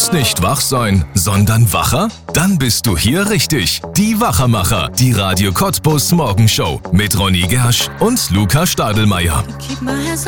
Willst nicht wach sein, sondern wacher? Dann bist du hier richtig. Die Wachermacher, die Radio Cottbus Morgenshow mit Ronny Gersch und Luca Stadelmeier.